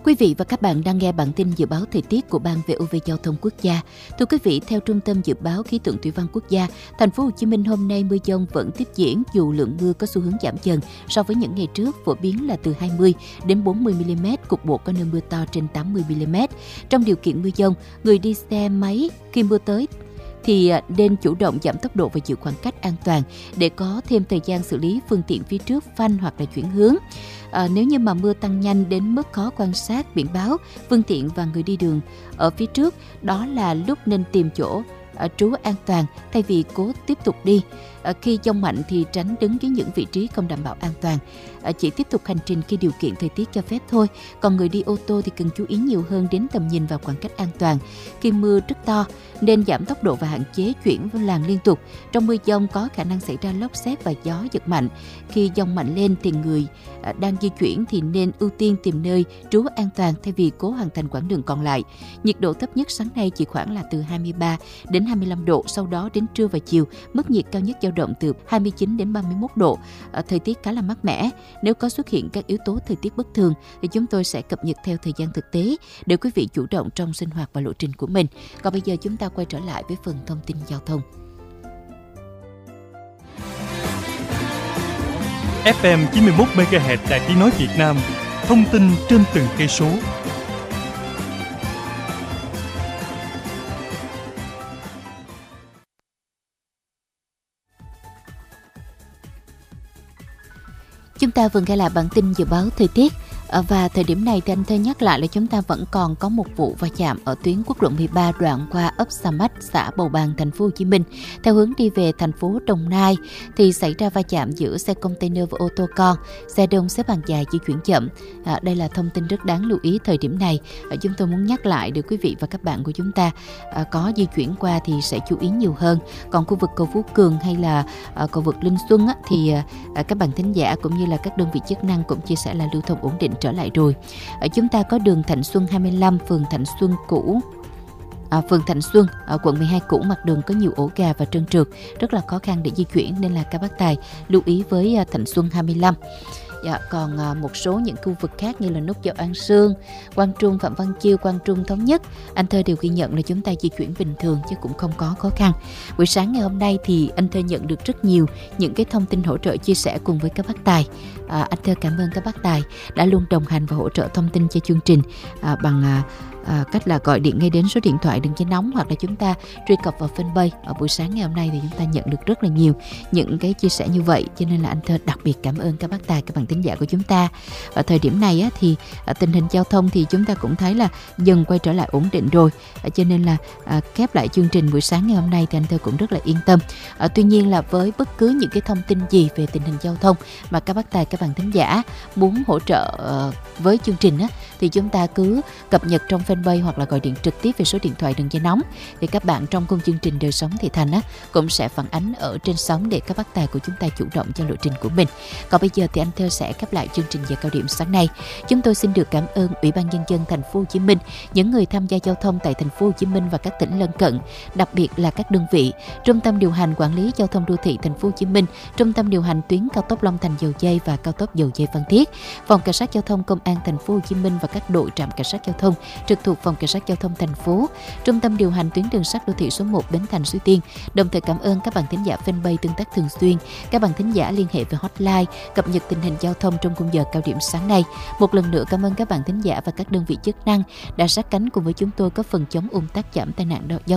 Quý vị và các bạn đang nghe bản tin dự báo thời tiết của Ban VOV Giao thông Quốc gia. Thưa quý vị, theo Trung tâm Dự báo Khí tượng Thủy văn Quốc gia, thành phố Hồ Chí Minh hôm nay mưa dông vẫn tiếp diễn dù lượng mưa có xu hướng giảm dần so với những ngày trước, phổ biến là từ 20 đến 40 mm, cục bộ có nơi mưa to trên 80 mm. Trong điều kiện mưa dông, người đi xe máy khi mưa tới thì nên chủ động giảm tốc độ và giữ khoảng cách an toàn để có thêm thời gian xử lý phương tiện phía trước phanh hoặc là chuyển hướng. Nếu như mà mưa tăng nhanh đến mức khó quan sát biển báo, phương tiện và người đi đường ở phía trước, đó là lúc nên tìm chỗ trú an toàn thay vì cố tiếp tục đi. Khi dông mạnh thì tránh đứng dưới những vị trí không đảm bảo an toàn. Chỉ tiếp tục hành trình khi điều kiện thời tiết cho phép thôi. Còn người đi ô tô thì cần chú ý nhiều hơn đến tầm nhìn và khoảng cách an toàn. Khi mưa rất to nên giảm tốc độ và hạn chế chuyển vào làn liên tục. Trong mưa dông có khả năng xảy ra lốc sét và gió giật mạnh. Khi dông mạnh lên thì người đang di chuyển thì nên ưu tiên tìm nơi trú an toàn thay vì cố hoàn thành quãng đường còn lại. Nhiệt độ thấp nhất sáng nay chỉ khoảng là từ 23 đến 25 độ, sau đó đến trưa và chiều mức nhiệt cao nhất dao động từ 29 đến 31 độ. Thời tiết khá là mát mẻ. Nếu có xuất hiện các yếu tố thời tiết bất thường thì chúng tôi sẽ cập nhật theo thời gian thực tế để quý vị chủ động trong sinh hoạt và lộ trình của mình. Còn bây giờ chúng ta quay trở lại với phần thông tin giao thông. FM 91 MHz Đài Tiếng nói Việt Nam, thông tin trên từng cây số. Chúng ta vừa nghe lại bản tin dự báo thời tiết. Và thời điểm này thì anh Thơ nhắc lại là chúng ta vẫn còn có một vụ va chạm ở tuyến quốc lộ 13 đoạn qua ấp Sa Mách, xã Bầu Bàng, thành phố Hồ Chí Minh. Theo hướng đi về thành phố Đồng Nai thì xảy ra va chạm giữa xe container và ô tô con, xe đông xếp hàng dài di chuyển chậm. Đây là thông tin rất đáng lưu ý thời điểm này. Chúng tôi muốn nhắc lại để quý vị và các bạn của chúng ta có di chuyển qua thì sẽ chú ý nhiều hơn. Còn khu vực cầu Phú Cường hay là cầu vượt Linh Xuân thì các bạn thính giả cũng như là các đơn vị chức năng cũng chia sẻ là lưu thông ổn định trở lại rồi. Chúng ta có đường Thạnh Xuân 25, phường Thạnh Xuân cũ, phường Thạnh Xuân ở quận 12 cũ, mặt đường có nhiều ổ gà và trơn trượt, rất là khó khăn để di chuyển nên là các bác tài lưu ý với Thạnh Xuân 25. Còn một số những khu vực khác như là nút giao An Sương, Quang Trung, Phạm Văn Chiêu, Quang Trung, Thống Nhất, anh Thơ đều ghi nhận là chúng ta di chuyển bình thường chứ cũng không có khó khăn. Buổi sáng ngày hôm nay thì anh Thơ nhận được rất nhiều những cái thông tin hỗ trợ chia sẻ cùng với các bác tài. Anh Thơ cảm ơn các bác tài đã luôn đồng hành và hỗ trợ thông tin cho chương trình bằng cách là gọi điện ngay đến số điện thoại đường dây nóng hoặc là chúng ta truy cập vào fanpage. Ở buổi sáng ngày hôm nay thì chúng ta nhận được rất là nhiều những cái chia sẻ như vậy, cho nên là anh Thơ đặc biệt cảm ơn các bác tài, các bạn thính giả của chúng ta. Ở thời điểm này thì tình hình giao thông thì chúng ta cũng thấy là dần quay trở lại ổn định rồi, cho nên là khép lại chương trình buổi sáng ngày hôm nay thì anh Thơ cũng rất là yên tâm. Tuy nhiên là với bất cứ những cái thông tin gì về tình hình giao thông mà các bác tài, các bạn thính giả muốn hỗ trợ với chương trình thì chúng ta cứ cập nhật trong fanpage hoặc là gọi điện trực tiếp về số điện thoại đường dây nóng, thì các bạn trong khung chương trình Đời Sống Thị Thành cũng sẽ phản ánh ở trên sóng để các bác tài của chúng ta chủ động cho lộ trình của mình. Còn bây giờ thì anh Thơ sẽ khép lại chương trình giờ cao điểm sáng nay. Chúng tôi xin được cảm ơn Ủy ban Nhân dân thành phố Hồ Chí Minh, những người tham gia giao thông tại thành phố Hồ Chí Minh và các tỉnh lân cận, đặc biệt là các đơn vị Trung tâm điều hành quản lý giao thông đô thị thành phố Hồ Chí Minh, Trung tâm điều hành tuyến cao tốc Long Thành Dầu Giây và cao tốc Dầu Giây Phan Thiết, Phòng Cảnh sát giao thông Công an thành phố Hồ Chí Minh và các đội trạm cảnh sát giao thông trực thuộc Phòng Cảnh sát giao thông thành phố, Trung tâm điều hành tuyến đường sắt đô thị số 1 Bến Thành Suối Tiên. Đồng thời cảm ơn các bạn thính giả fanpage tương tác thường xuyên, các bạn thính giả liên hệ về hotline cập nhật tình hình giao thông trong khung giờ cao điểm sáng nay. Một lần nữa cảm ơn các bạn thính giả và các đơn vị chức năng đã sát cánh cùng với chúng tôi có phần chống ùn tắc, giảm tai nạn giao